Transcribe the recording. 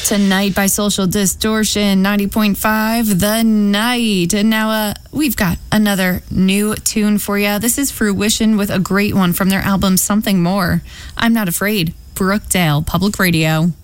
Tonight by Social Distortion, 90.5 The Night. And now we've got another new tune for you. This is Fruition with a great one from their album Something More. I'm Not Afraid. Brookdale Public Radio.